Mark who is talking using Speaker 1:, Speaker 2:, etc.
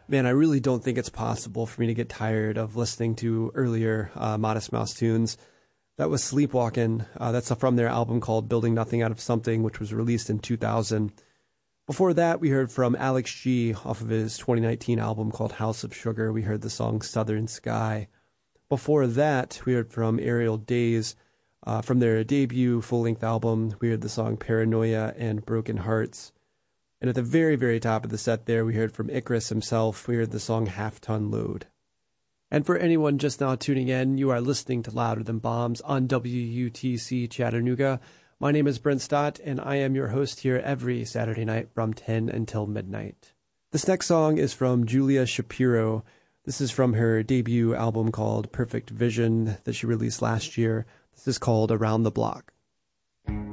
Speaker 1: Man, I really don't think it's possible for me to get tired of listening to earlier Modest Mouse tunes. That was Sleepwalkin'. That's from their album called Building Nothing Out of Something, which was released in 2000. Before that, we heard from Alex G off of his 2019 album called House of Sugar. We heard the song Southern Sky. Before that, we heard from Aerial Days. From their debut full-length album, we heard the song Paranoia and Broken Hearts. And at the very, very top of the set there, we heard from Icarus himself. We heard the song Half Ton Load. And for anyone just now tuning in, you are listening to Louder Than Bombs on WUTC Chattanooga. My name is Brent Stott, and I am your host here every Saturday night from 10 until midnight. This next song is from Julia Shapiro. This is from her debut album called Perfect Vision that she released last year. This is called Around the Block.